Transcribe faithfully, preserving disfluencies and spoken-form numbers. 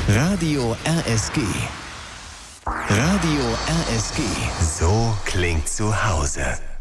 Radio R S G. Radio R S G. So klingt zu Hause.